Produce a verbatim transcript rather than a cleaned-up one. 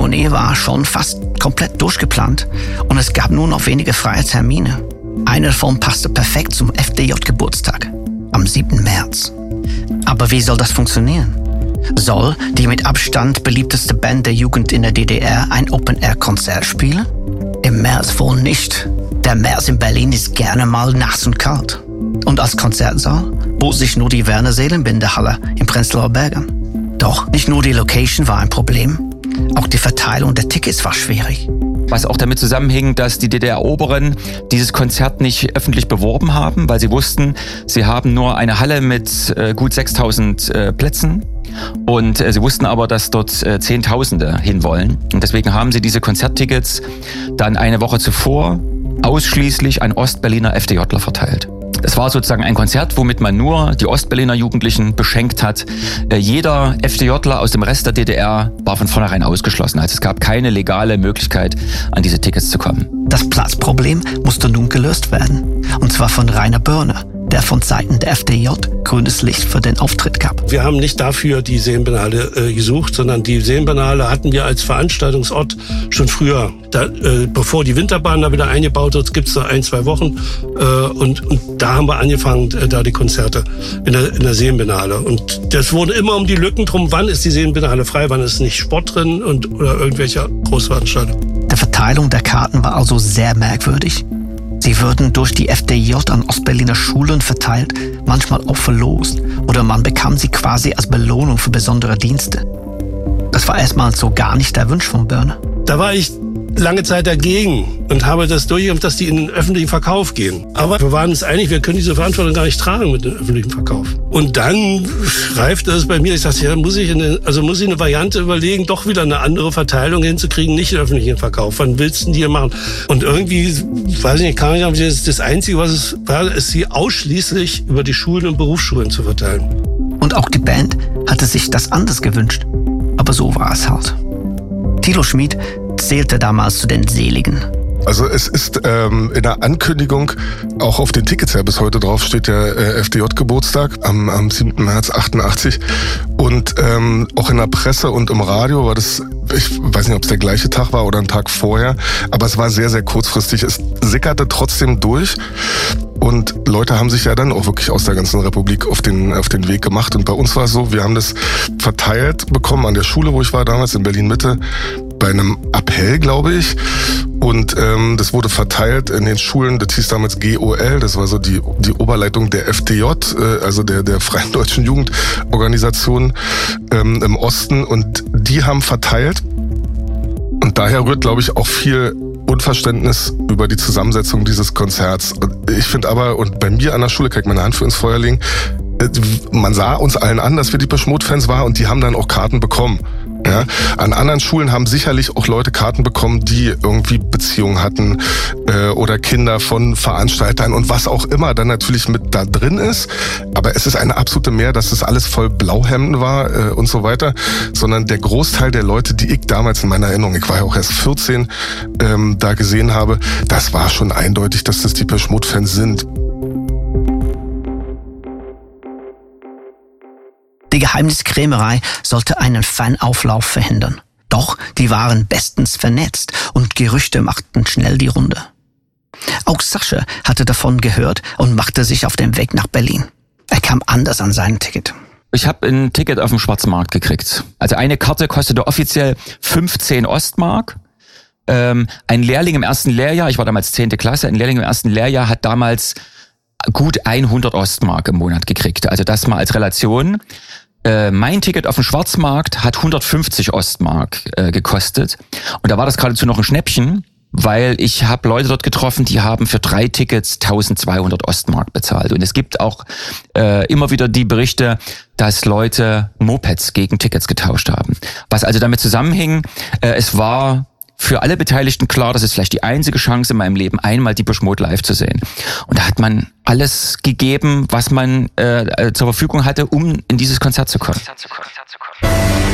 Tournee war schon fast komplett durchgeplant und es gab nur noch wenige freie Termine. Einer davon passte perfekt zum F D J-Geburtstag, am siebten März. Aber wie soll das funktionieren? Soll die mit Abstand beliebteste Band der Jugend in der D D R ein Open-Air-Konzert spielen? Im März wohl nicht. Der März in Berlin ist gerne mal nass und kalt. Und als Konzertsaal bot sich nur die Werner-Seelenbinder-Halle in Prenzlauer Berg an. Doch nicht nur die Location war ein Problem, auch die Verteilung der Tickets war schwierig. Was auch damit zusammenhing, dass die D D R-Oberen dieses Konzert nicht öffentlich beworben haben, weil sie wussten, sie haben nur eine Halle mit äh, gut sechstausend äh, Plätzen. Und äh, sie wussten aber, dass dort äh, Zehntausende hinwollen. Und deswegen haben sie diese Konzerttickets dann eine Woche zuvor ausschließlich an Ostberliner F D Jler verteilt. Es war sozusagen ein Konzert, womit man nur die Ostberliner Jugendlichen beschenkt hat. Äh, jeder F D Jler aus dem Rest der D D R war von vornherein ausgeschlossen. Also es gab keine legale Möglichkeit, an diese Tickets zu kommen. Das Platzproblem musste nun gelöst werden. Und zwar von Rainer Börner, der von Seiten der F D J grünes Licht für den Auftritt gab. Wir haben nicht dafür die Seenbiennale äh, gesucht, sondern die Seenbiennale hatten wir als Veranstaltungsort schon früher. Da, äh, bevor die Winterbahn da wieder eingebaut wird, gibt es noch ein, zwei Wochen. Äh, und, und da haben wir angefangen, äh, da die Konzerte in der, in der Seenbiennale. Und das wurde immer um die Lücken drum, wann ist die Seenbiennale frei, wann ist nicht Sport drin und, oder irgendwelche Großveranstaltungen. Die Verteilung der Karten war also sehr merkwürdig. Sie würden durch die F D J an Ostberliner Schulen verteilt, manchmal auch verlost oder man bekam sie quasi als Belohnung für besondere Dienste. Das war erstmal so gar nicht der Wunsch von Börner. Da war ich lange Zeit dagegen und habe das durchgekämpft, dass die in den öffentlichen Verkauf gehen. Aber wir waren uns einig, wir können diese Verantwortung gar nicht tragen mit dem öffentlichen Verkauf. Und dann reifte es bei mir, ich dachte, ja, muss ich, eine, also muss ich eine Variante überlegen, doch wieder eine andere Verteilung hinzukriegen, nicht den öffentlichen Verkauf. Wann willst du denn die machen? Und irgendwie, weiß ich nicht, kann ich nicht, das Einzige, was es war, ist, sie ausschließlich über die Schulen und Berufsschulen zu verteilen. Und auch die Band hatte sich das anders gewünscht. Aber so war es halt. Thilo Schmid zählte damals zu den Seligen. Also es ist ähm, in der Ankündigung, auch auf den Tickets ja bis heute drauf steht der äh, F D J-Geburtstag am, am siebten März achtundachtzig. Und ähm, auch in der Presse und im Radio war das, ich weiß nicht, ob es der gleiche Tag war oder ein Tag vorher, aber es war sehr, sehr kurzfristig. Es sickerte trotzdem durch. Und Leute haben sich ja dann auch wirklich aus der ganzen Republik auf den, auf den Weg gemacht. Und bei uns war es so, wir haben das verteilt bekommen an der Schule, wo ich war damals in Berlin-Mitte, bei einem Appell, glaube ich. Und ähm, das wurde verteilt in den Schulen, das hieß damals G O L, das war so die, die Oberleitung der F D J, äh, also der, der Freien Deutschen Jugendorganisation ähm, im Osten. Und die haben verteilt. Und daher rührt, glaube ich, auch viel Unverständnis über die Zusammensetzung dieses Konzerts. Ich finde aber, und bei mir an der Schule, kann ich meine Hand für ins Feuer legen, man sah uns allen an, dass wir Depeche Mode-Fans waren und die haben dann auch Karten bekommen. Ja, an anderen Schulen haben sicherlich auch Leute Karten bekommen, die irgendwie Beziehungen hatten äh, oder Kinder von Veranstaltern und was auch immer dann natürlich mit da drin ist. Aber es ist eine absolute Mehr, dass das alles voll Blauhemden war äh, und so weiter, sondern der Großteil der Leute, die ich damals in meiner Erinnerung, ich war ja auch erst vierzehn, ähm, da gesehen habe, das war schon eindeutig, dass das Depeche Mode-Fans sind. Die Geheimniskrämerei sollte einen Fanauflauf verhindern. Doch die waren bestens vernetzt und Gerüchte machten schnell die Runde. Auch Sascha hatte davon gehört und machte sich auf den Weg nach Berlin. Er kam anders an sein Ticket. Ich habe ein Ticket auf dem Schwarzmarkt gekriegt. Also eine Karte kostete offiziell fünfzehn Ostmark. Ähm, ein Lehrling im ersten Lehrjahr, ich war damals zehnte Klasse, ein Lehrling im ersten Lehrjahr hat damals gut hundert Ostmark im Monat gekriegt. Also das mal als Relation. Äh, mein Ticket auf dem Schwarzmarkt hat hundertfünfzig Ostmark äh, gekostet. Und da war das geradezu noch ein Schnäppchen, weil ich habe Leute dort getroffen, die haben für drei Tickets eintausendzweihundert Ostmark bezahlt. Und es gibt auch äh, immer wieder die Berichte, dass Leute Mopeds gegen Tickets getauscht haben. Was also damit zusammenhing, äh, es war für alle Beteiligten klar, das ist vielleicht die einzige Chance in meinem Leben, einmal Depeche Mode live zu sehen. Und da hat man alles gegeben, was man äh, zur Verfügung hatte, um in dieses Konzert zu kommen.